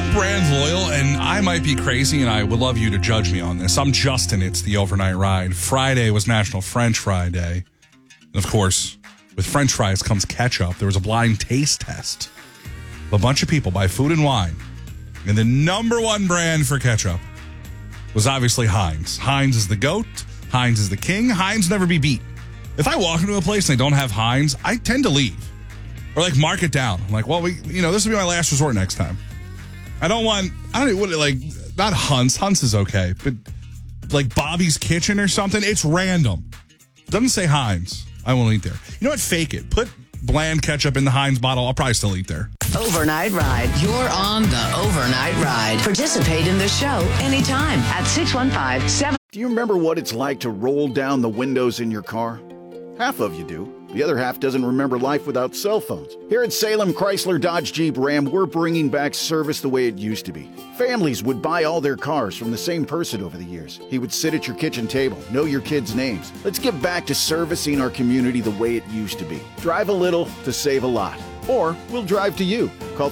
I'm brand loyal, and I might be crazy, and I would love you to judge me on this. I'm Justin. It's the Overnight Ride. Friday was National French Fry Day. And of course, with French fries comes ketchup. There was a blind taste test. A bunch of people buy food and wine. And the number one brand for ketchup was obviously Heinz. Heinz is the GOAT. Heinz is the king. Heinz never be beat. If I walk into a place and they don't have Heinz, I tend to leave. Or mark it down. I'm like, well, this will be my last resort next time. not Hunt's. Hunt's is okay. But Bobby's Kitchen or something, it's random. Doesn't say Heinz. I won't eat there. You know what? Fake it. Put bland ketchup in the Heinz bottle. I'll probably still eat there. Overnight Ride. You're on the Overnight Ride. Participate in the show anytime at 615-7. Do you remember what it's like to roll down the windows in your car? Half of you do. The other half doesn't remember life without cell phones. Here at Salem Chrysler Dodge Jeep Ram, we're bringing back service the way it used to be. Families would buy all their cars from the same person over the years. He would sit at your kitchen table, know your kids' names. Let's get back to servicing our community the way it used to be. Drive a little to save a lot. Or we'll drive to you. Call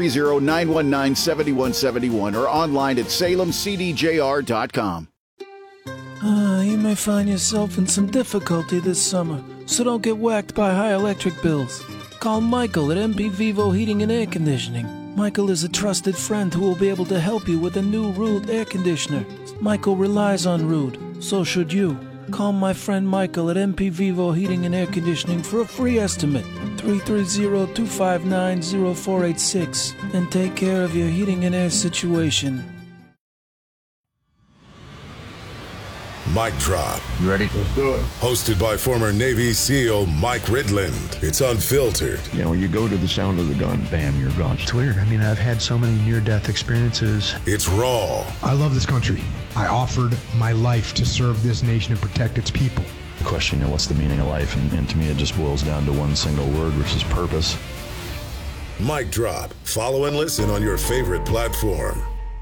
330-919-7171 or online at salemcdjr.com. You may find yourself in some difficulty this summer, so don't get whacked by high electric bills. Call Michael at MP Vivo Heating and Air Conditioning. Michael is a trusted friend who will be able to help you with a new Rude air conditioner. Michael relies on Rude, so should you. Call my friend Michael at MP Vivo Heating and Air Conditioning for a free estimate. 330-259-0486 and take care of your heating and air situation. Mic Drop. You ready? Let's do it. Hosted by former Navy SEAL Mike Ridland. It's unfiltered. When you go to the sound of the gun, bam, you're gone. It's weird. I've had so many near-death experiences. It's raw. I love this country. I offered my life to serve this nation and protect its people. The question, what's the meaning of life? And to me, it just boils down to one single word, which is purpose. Mic Drop. Follow and listen on your favorite platform.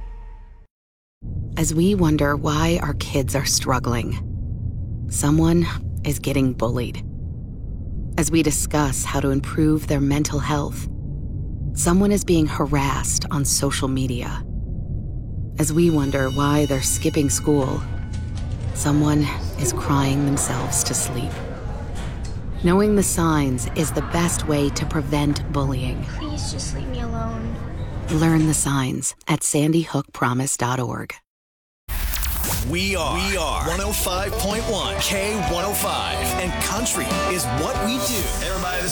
As we wonder why our kids are struggling, someone is getting bullied. As we discuss how to improve their mental health, someone is being harassed on social media. As we wonder why they're skipping school, someone is crying themselves to sleep. Knowing the signs is the best way to prevent bullying. Please just leave me alone. Learn the signs at sandyhookpromise.org. We are 105.1 K105, and country is what we do. Hey everybody, this